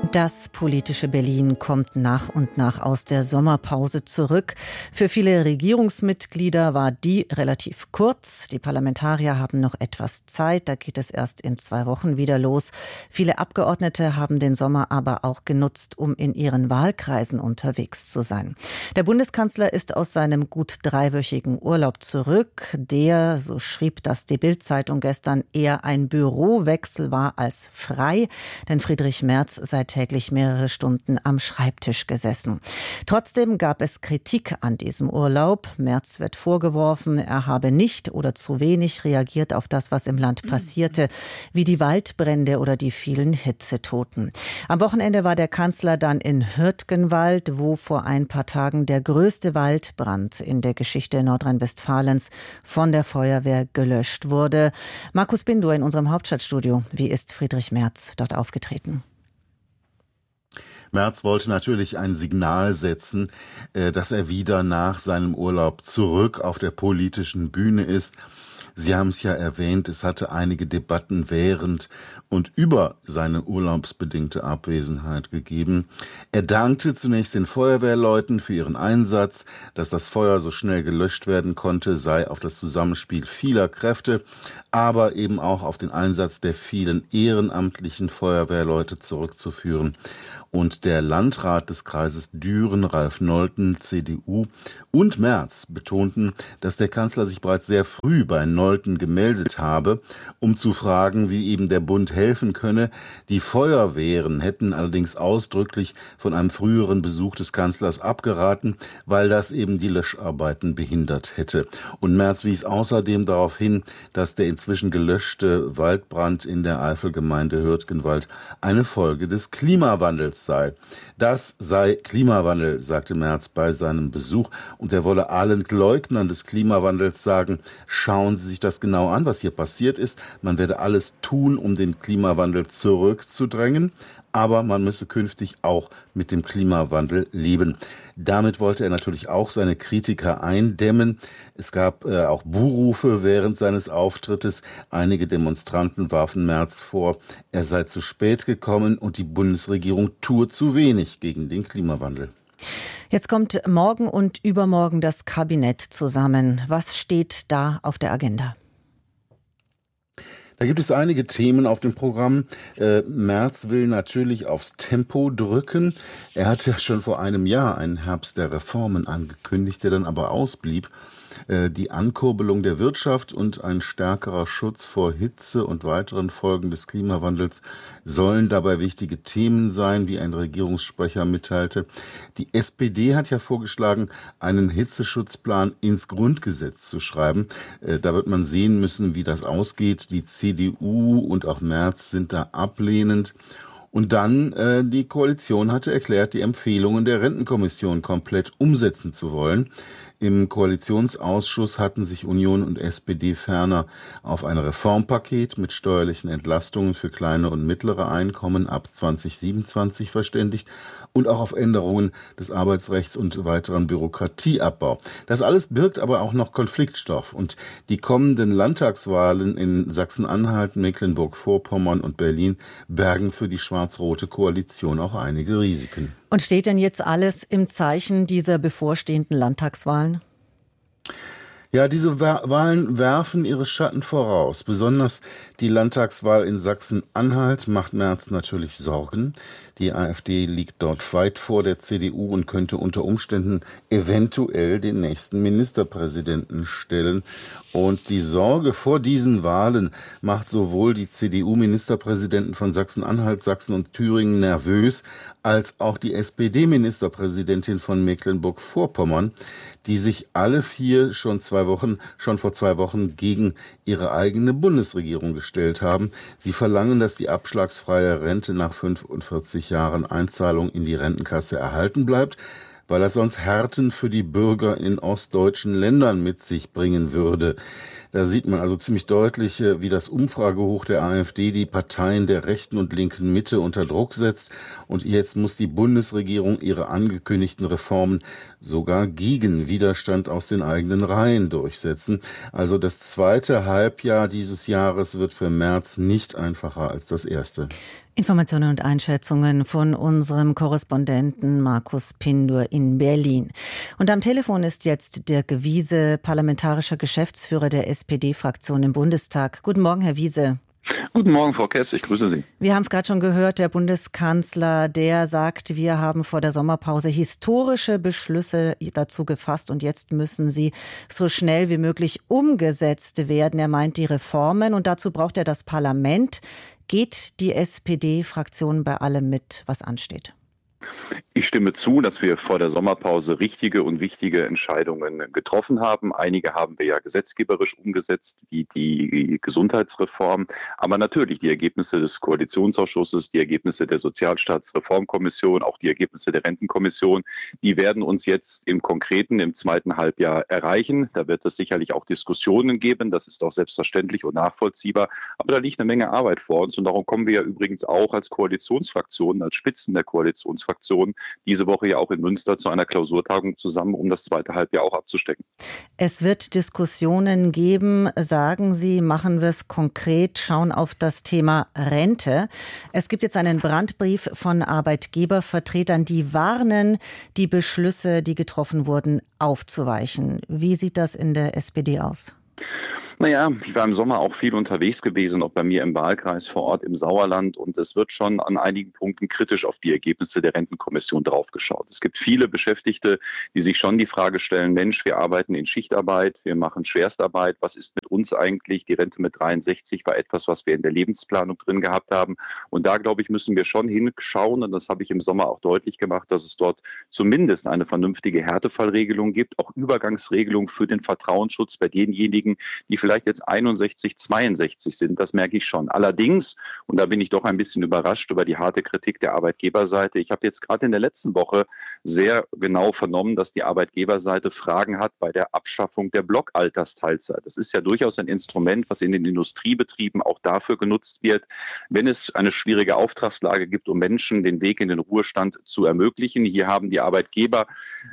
Das politische Berlin kommt nach und nach aus der Sommerpause zurück. Für viele Regierungsmitglieder war die relativ kurz. Die Parlamentarier haben noch etwas Zeit. Da geht es erst in 2 Wochen wieder los. Viele Abgeordnete haben den Sommer aber auch genutzt, um in ihren Wahlkreisen unterwegs zu sein. Der Bundeskanzler ist aus seinem gut 3-wöchigen Urlaub zurück, der, so schrieb das die Bild-Zeitung gestern, eher ein Bürowechsel war als frei. Denn Friedrich Merz sei täglich mehrere Stunden am Schreibtisch gesessen. Trotzdem gab es Kritik an diesem Urlaub. Merz wird vorgeworfen, er habe nicht oder zu wenig reagiert auf das, was im Land passierte, wie die Waldbrände oder die vielen Hitzetoten. Am Wochenende war der Kanzler dann in Hürtgenwald, wo vor ein paar Tagen der größte Waldbrand in der Geschichte Nordrhein-Westfalens von der Feuerwehr gelöscht wurde. Markus Bindur in unserem Hauptstadtstudio. Wie ist Friedrich Merz dort aufgetreten? Merz wollte natürlich ein Signal setzen, dass er wieder nach seinem Urlaub zurück auf der politischen Bühne ist. Sie haben es ja erwähnt, es hatte einige Debatten während und über seine urlaubsbedingte Abwesenheit gegeben. Er dankte zunächst den Feuerwehrleuten für ihren Einsatz. Dass das Feuer so schnell gelöscht werden konnte, sei auf das Zusammenspiel vieler Kräfte, aber eben auch auf den Einsatz der vielen ehrenamtlichen Feuerwehrleute zurückzuführen. Und der Landrat des Kreises Düren, Ralf Nolten, CDU, und Merz betonten, dass der Kanzler sich bereits sehr früh bei Nolten gemeldet habe, um zu fragen, wie eben der Bund helfen könne. Die Feuerwehren hätten allerdings ausdrücklich von einem früheren Besuch des Kanzlers abgeraten, weil das eben die Löscharbeiten behindert hätte. Und Merz wies außerdem darauf hin, dass der inzwischen gelöschte Waldbrand in der Eifelgemeinde Hürtgenwald eine Folge des Klimawandels sei. Das sei Klimawandel, sagte Merz bei seinem Besuch, und er wolle allen Leugnern des Klimawandels sagen, schauen Sie sich das genau an, was hier passiert ist. Man werde alles tun, um den Klimawandel zurückzudrängen, aber man müsse künftig auch mit dem Klimawandel leben. Damit wollte er natürlich auch seine Kritiker eindämmen. Es gab auch Buhrufe während seines Auftrittes. Einige Demonstranten warfen Merz vor, er sei zu spät gekommen und die Bundesregierung tue zu wenig gegen den Klimawandel. Jetzt kommt morgen und übermorgen das Kabinett zusammen. Was steht da auf der Agenda? Da gibt es einige Themen auf dem Programm. Merz will natürlich aufs Tempo drücken. Er hatte ja schon vor einem Jahr einen Herbst der Reformen angekündigt, der dann aber ausblieb. Die Ankurbelung der Wirtschaft und ein stärkerer Schutz vor Hitze und weiteren Folgen des Klimawandels sollen dabei wichtige Themen sein, wie ein Regierungssprecher mitteilte. Die SPD hat ja vorgeschlagen, einen Hitzeschutzplan ins Grundgesetz zu schreiben. Da wird man sehen müssen, wie das ausgeht. Die CDU und auch Merz sind da ablehnend. Und dann, die Koalition hatte erklärt, die Empfehlungen der Rentenkommission komplett umsetzen zu wollen. Im Koalitionsausschuss hatten sich Union und SPD ferner auf ein Reformpaket mit steuerlichen Entlastungen für kleine und mittlere Einkommen ab 2027 verständigt und auch auf Änderungen des Arbeitsrechts und weiteren Bürokratieabbau. Das alles birgt aber auch noch Konfliktstoff, und die kommenden Landtagswahlen in Sachsen-Anhalt, Mecklenburg-Vorpommern und Berlin bergen für die schwarz-rote Koalition auch einige Risiken. Und steht denn jetzt alles im Zeichen dieser bevorstehenden Landtagswahlen? Ja, diese Wahlen werfen ihre Schatten voraus. Besonders die Landtagswahl in Sachsen-Anhalt macht Merz natürlich Sorgen. Die AfD liegt dort weit vor der CDU und könnte unter Umständen eventuell den nächsten Ministerpräsidenten stellen. Und die Sorge vor diesen Wahlen macht sowohl die CDU-Ministerpräsidenten von Sachsen-Anhalt, Sachsen und Thüringen nervös, als auch die SPD-Ministerpräsidentin von Mecklenburg-Vorpommern, die sich alle 4 schon vor 2 Wochen gegen ihre eigene Bundesregierung gestellt haben. Sie verlangen, dass die abschlagsfreie Rente nach 45 Jahren Einzahlung in die Rentenkasse erhalten bleibt, weil das sonst Härten für die Bürger in ostdeutschen Ländern mit sich bringen würde. Da sieht man also ziemlich deutlich, wie das Umfragehoch der AfD die Parteien der rechten und linken Mitte unter Druck setzt. Und jetzt muss die Bundesregierung ihre angekündigten Reformen sogar gegen Widerstand aus den eigenen Reihen durchsetzen. Also das zweite Halbjahr dieses Jahres wird für Merz nicht einfacher als das erste. Informationen und Einschätzungen von unserem Korrespondenten Markus Pindur in Berlin. Und am Telefon ist jetzt Dirk Wiese, parlamentarischer Geschäftsführer der SPD-Fraktion im Bundestag. Guten Morgen, Herr Wiese. Guten Morgen, Frau Kess, ich grüße Sie. Wir haben es gerade schon gehört, der Bundeskanzler, der sagt, wir haben vor der Sommerpause historische Beschlüsse dazu gefasst und jetzt müssen sie so schnell wie möglich umgesetzt werden. Er meint die Reformen und dazu braucht er das Parlament. Geht die SPD-Fraktion bei allem mit, was ansteht? Ich stimme zu, dass wir vor der Sommerpause richtige und wichtige Entscheidungen getroffen haben. Einige haben wir ja gesetzgeberisch umgesetzt, wie die Gesundheitsreform. Aber natürlich die Ergebnisse des Koalitionsausschusses, die Ergebnisse der Sozialstaatsreformkommission, auch die Ergebnisse der Rentenkommission, die werden uns jetzt im Konkreten im zweiten Halbjahr erreichen. Da wird es sicherlich auch Diskussionen geben. Das ist auch selbstverständlich und nachvollziehbar. Aber da liegt eine Menge Arbeit vor uns. Und darum kommen wir ja übrigens auch als Koalitionsfraktionen, als Spitzen der Koalitionsfraktionen, diese Woche ja auch in Münster zu einer Klausurtagung zusammen, um das zweite Halbjahr auch abzustecken. Es wird Diskussionen geben, sagen Sie, machen wir es konkret, schauen auf das Thema Rente. Es gibt jetzt einen Brandbrief von Arbeitgebervertretern, die warnen, die Beschlüsse, die getroffen wurden, aufzuweichen. Wie sieht das in der SPD aus? Naja, ich war im Sommer auch viel unterwegs gewesen, auch bei mir im Wahlkreis vor Ort im Sauerland. Und es wird schon an einigen Punkten kritisch auf die Ergebnisse der Rentenkommission draufgeschaut. Es gibt viele Beschäftigte, die sich schon die Frage stellen, Mensch, wir arbeiten in Schichtarbeit, wir machen Schwerstarbeit. Was ist mit uns eigentlich? Die Rente mit 63 war etwas, was wir in der Lebensplanung drin gehabt haben. Und da, glaube ich, müssen wir schon hinschauen. Und das habe ich im Sommer auch deutlich gemacht, dass es dort zumindest eine vernünftige Härtefallregelung gibt, auch Übergangsregelung für den Vertrauensschutz bei denjenigen, die vielleicht jetzt 61, 62 sind, das merke ich schon. Allerdings, und da bin ich doch ein bisschen überrascht über die harte Kritik der Arbeitgeberseite, ich habe jetzt gerade in der letzten Woche sehr genau vernommen, dass die Arbeitgeberseite Fragen hat bei der Abschaffung der Blockaltersteilzeit. Das ist ja durchaus ein Instrument, was in den Industriebetrieben auch dafür genutzt wird, wenn es eine schwierige Auftragslage gibt, um Menschen den Weg in den Ruhestand zu ermöglichen. Hier haben die Arbeitgeber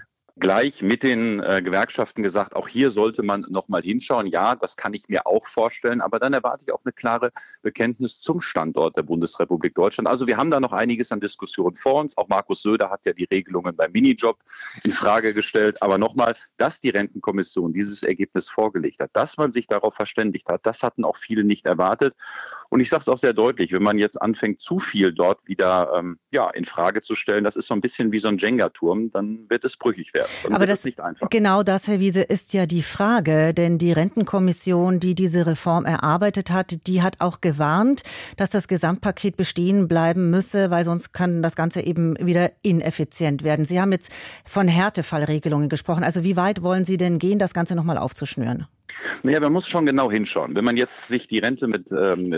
gleich mit den Gewerkschaften gesagt, auch hier sollte man noch mal hinschauen. Ja, das kann ich mir auch vorstellen, aber dann erwarte ich auch eine klare Bekenntnis zum Standort der Bundesrepublik Deutschland. Also wir haben da noch einiges an Diskussionen vor uns. Auch Markus Söder hat ja die Regelungen beim Minijob in Frage gestellt. Aber nochmal, dass die Rentenkommission dieses Ergebnis vorgelegt hat, dass man sich darauf verständigt hat, das hatten auch viele nicht erwartet. Und ich sage es auch sehr deutlich, wenn man jetzt anfängt, zu viel dort wieder in Frage zu stellen, das ist so ein bisschen wie so ein Jenga-Turm, dann wird es brüchig werden. Aber das nicht einfach. Genau das, Herr Wiese, ist ja die Frage, denn die Rentenkommission, die diese Reform erarbeitet hat, die hat auch gewarnt, dass das Gesamtpaket bestehen bleiben müsse, weil sonst kann das Ganze eben wieder ineffizient werden. Sie haben jetzt von Härtefallregelungen gesprochen. Also wie weit wollen Sie denn gehen, das Ganze nochmal aufzuschnüren? Naja, man muss schon genau hinschauen. Wenn man jetzt sich die Rente mit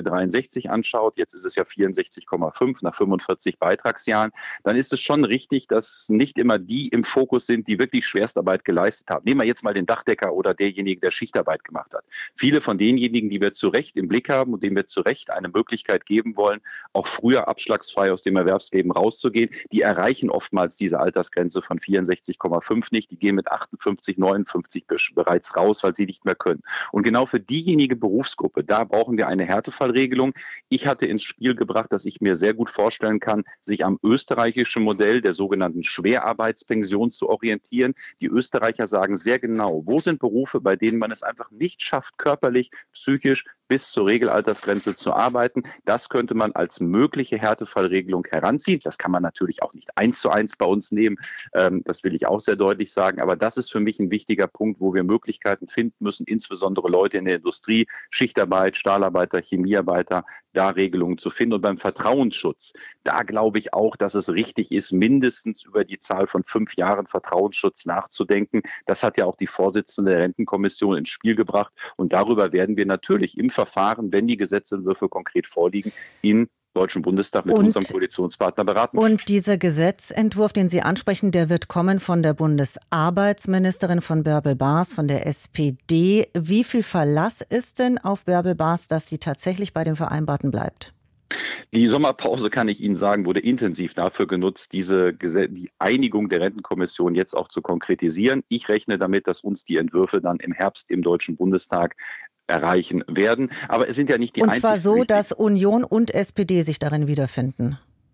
63 anschaut, jetzt ist es ja 64,5 nach 45 Beitragsjahren, dann ist es schon richtig, dass nicht immer die im Fokus sind, die wirklich Schwerstarbeit geleistet haben. Nehmen wir jetzt mal den Dachdecker oder derjenige, der Schichtarbeit gemacht hat. Viele von denjenigen, die wir zu Recht im Blick haben und denen wir zu Recht eine Möglichkeit geben wollen, auch früher abschlagsfrei aus dem Erwerbsleben rauszugehen, die erreichen oftmals diese Altersgrenze von 64,5 nicht. Die gehen mit 58, 59 bereits raus, weil sie nicht mehr können. Und genau für diejenige Berufsgruppe, da brauchen wir eine Härtefallregelung. Ich hatte ins Spiel gebracht, dass ich mir sehr gut vorstellen kann, sich am österreichischen Modell der sogenannten Schwerarbeitspension zu orientieren. Die Österreicher sagen sehr genau, wo sind Berufe, bei denen man es einfach nicht schafft, körperlich, psychisch bis zur Regelaltersgrenze zu arbeiten. Das könnte man als mögliche Härtefallregelung heranziehen. Das kann man natürlich auch nicht 1:1 bei uns nehmen. Das will ich auch sehr deutlich sagen. Aber das ist für mich ein wichtiger Punkt, wo wir Möglichkeiten finden müssen, insbesondere Leute in der Industrie, Schichtarbeit, Stahlarbeiter, Chemiearbeiter, da Regelungen zu finden. Und beim Vertrauensschutz, da glaube ich auch, dass es richtig ist, mindestens über die Zahl von 5 Jahren Vertrauensschutz nachzudenken. Das hat ja auch die Vorsitzende der Rentenkommission ins Spiel gebracht. Und darüber werden wir natürlich im Verfahren, wenn die Gesetzentwürfe konkret vorliegen, im Deutschen Bundestag mit unserem Koalitionspartner beraten. Und dieser Gesetzentwurf, den Sie ansprechen, der wird kommen von der Bundesarbeitsministerin, von Bärbel Baas, von der SPD. Wie viel Verlass ist denn auf Bärbel Baas, dass sie tatsächlich bei dem Vereinbarten bleibt? Die Sommerpause, kann ich Ihnen sagen, wurde intensiv dafür genutzt, die Einigung der Rentenkommission jetzt auch zu konkretisieren. Ich rechne damit, dass uns die Entwürfe dann im Herbst im Deutschen Bundestag erreichen werden. Aber es sind ja nicht die einzigen. Und zwar so, dass Union und SPD sich darin wiederfinden.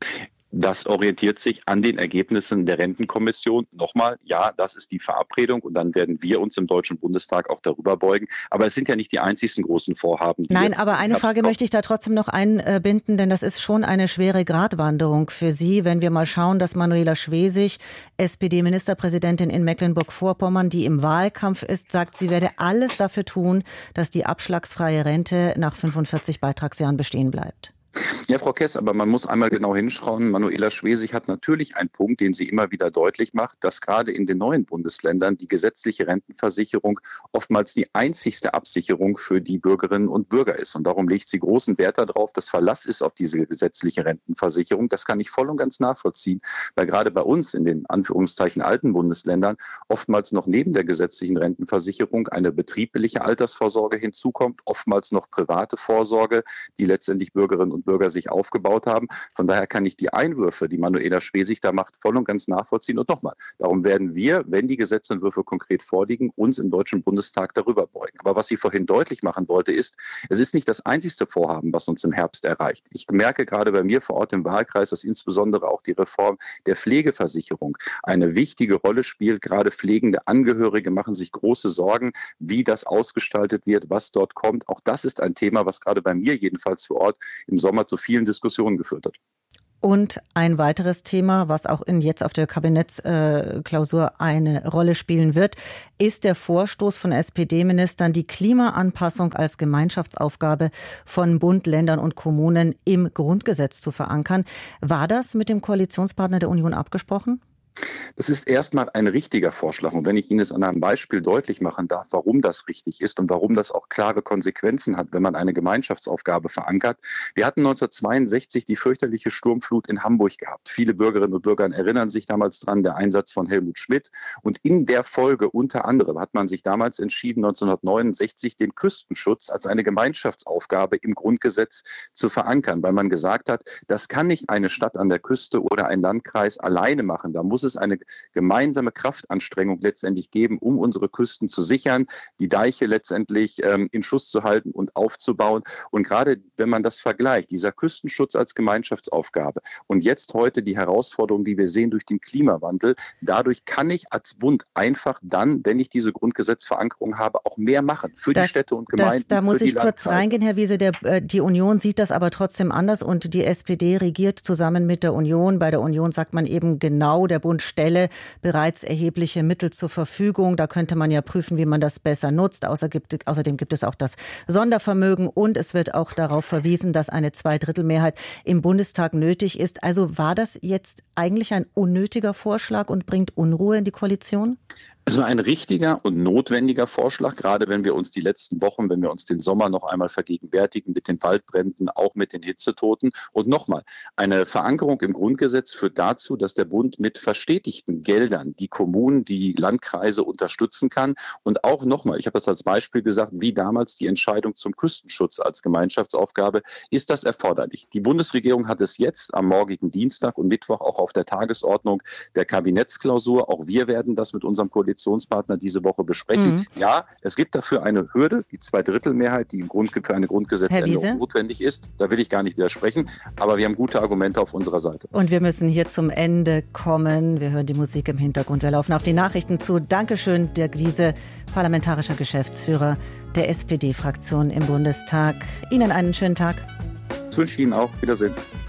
Das orientiert sich an den Ergebnissen der Rentenkommission. Nochmal, ja, das ist die Verabredung und dann werden wir uns im Deutschen Bundestag auch darüber beugen. Aber es sind ja nicht die einzigsten großen Vorhaben. Nein, aber eine Frage möchte ich da trotzdem noch einbinden, denn das ist schon eine schwere Gratwanderung für Sie, wenn wir mal schauen, dass Manuela Schwesig, SPD-Ministerpräsidentin in Mecklenburg-Vorpommern, die im Wahlkampf ist, sagt, sie werde alles dafür tun, dass die abschlagsfreie Rente nach 45 Beitragsjahren bestehen bleibt. Ja, Frau Kess, aber man muss einmal genau hinschauen. Manuela Schwesig hat natürlich einen Punkt, den sie immer wieder deutlich macht, dass gerade in den neuen Bundesländern die gesetzliche Rentenversicherung oftmals die einzigste Absicherung für die Bürgerinnen und Bürger ist. Und darum legt sie großen Wert darauf, dass Verlass ist auf diese gesetzliche Rentenversicherung. Das kann ich voll und ganz nachvollziehen, weil gerade bei uns in den Anführungszeichen alten Bundesländern oftmals noch neben der gesetzlichen Rentenversicherung eine betriebliche Altersvorsorge hinzukommt, oftmals noch private Vorsorge, die letztendlich Bürgerinnen und Bürger sich aufgebaut haben. Von daher kann ich die Einwürfe, die Manuela Schwesig da macht, voll und ganz nachvollziehen. Und nochmal, darum werden wir, wenn die Gesetzentwürfe konkret vorliegen, uns im Deutschen Bundestag darüber beugen. Aber was sie vorhin deutlich machen wollte, ist, es ist nicht das einzigste Vorhaben, was uns im Herbst erreicht. Ich merke gerade bei mir vor Ort im Wahlkreis, dass insbesondere auch die Reform der Pflegeversicherung eine wichtige Rolle spielt. Gerade pflegende Angehörige machen sich große Sorgen, wie das ausgestaltet wird, was dort kommt. Auch das ist ein Thema, was gerade bei mir jedenfalls vor Ort im Sommer zu vielen Diskussionen geführt hat. Und ein weiteres Thema, was auch jetzt auf der Kabinettsklausur eine Rolle spielen wird, ist der Vorstoß von SPD-Ministern, die Klimaanpassung als Gemeinschaftsaufgabe von Bund, Ländern und Kommunen im Grundgesetz zu verankern. War das mit dem Koalitionspartner der Union abgesprochen? Das ist erstmal ein richtiger Vorschlag. Und wenn ich Ihnen es an einem Beispiel deutlich machen darf, warum das richtig ist und warum das auch klare Konsequenzen hat, wenn man eine Gemeinschaftsaufgabe verankert. Wir hatten 1962 die fürchterliche Sturmflut in Hamburg gehabt. Viele Bürgerinnen und Bürger erinnern sich damals dran, der Einsatz von Helmut Schmidt. Und in der Folge unter anderem hat man sich damals entschieden, 1969 den Küstenschutz als eine Gemeinschaftsaufgabe im Grundgesetz zu verankern, weil man gesagt hat, das kann nicht eine Stadt an der Küste oder ein Landkreis alleine machen. Da muss es eine gemeinsame Kraftanstrengung letztendlich geben, um unsere Küsten zu sichern, die Deiche letztendlich in Schuss zu halten und aufzubauen. Und gerade wenn man das vergleicht, dieser Küstenschutz als Gemeinschaftsaufgabe und jetzt heute die Herausforderung, die wir sehen durch den Klimawandel, dadurch kann ich als Bund einfach dann, wenn ich diese Grundgesetzverankerung habe, auch mehr machen für die Städte und Gemeinden. Da muss ich kurz reingehen, Herr Wiese. Die Union sieht das aber trotzdem anders und die SPD regiert zusammen mit der Union. Bei der Union sagt man eben genau, der Bund stelle bereits erhebliche Mittel zur Verfügung. Da könnte man ja prüfen, wie man das besser nutzt. Außerdem gibt es auch das Sondervermögen und es wird auch darauf verwiesen, dass eine Zweidrittelmehrheit im Bundestag nötig ist. Also war das jetzt eigentlich ein unnötiger Vorschlag und bringt Unruhe in die Koalition? Es war ein richtiger und notwendiger Vorschlag, gerade wenn wir uns die letzten Wochen, wenn wir uns den Sommer noch einmal vergegenwärtigen mit den Waldbränden, auch mit den Hitzetoten. Und nochmal, eine Verankerung im Grundgesetz führt dazu, dass der Bund mit verstetigten Geldern die Kommunen, die Landkreise unterstützen kann. Und auch nochmal, ich habe das als Beispiel gesagt, wie damals die Entscheidung zum Küstenschutz als Gemeinschaftsaufgabe, ist das erforderlich. Die Bundesregierung hat es jetzt am morgigen Dienstag und Mittwoch auch auf der Tagesordnung der Kabinettsklausur. Auch wir werden das mit unserem Koalitionspartner diese Woche besprechen. Ja, es gibt dafür eine Hürde, die Zweidrittelmehrheit, die für eine Grundgesetzänderung notwendig ist. Da will ich gar nicht widersprechen, aber wir haben gute Argumente auf unserer Seite. Und wir müssen hier zum Ende kommen. Wir hören die Musik im Hintergrund. Wir laufen auf die Nachrichten zu. Dankeschön, Dirk Wiese, parlamentarischer Geschäftsführer der SPD-Fraktion im Bundestag. Ihnen einen schönen Tag. Das wünsche ich Ihnen auch. Wiedersehen.